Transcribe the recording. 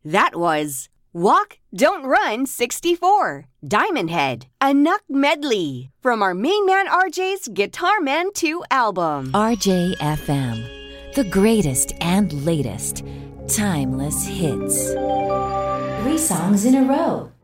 That was Walk, Don't Run 64, Diamond Head, a Nuck Medley from our main man RJ's Guitar Man 2 album. RJFM, the greatest and latest timeless hits. 3 songs in a row.